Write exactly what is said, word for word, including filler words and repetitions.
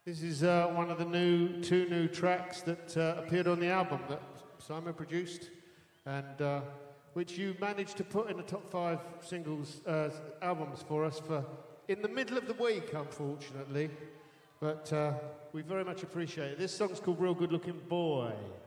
This is uh, one of the new two new tracks that uh, appeared on the album that Simon produced, and uh, which you managed to put in the top five singles uh, albums for us for in the middle of the week, unfortunately. But uh, we very much appreciate it. This song's called "Real Good Looking Boy."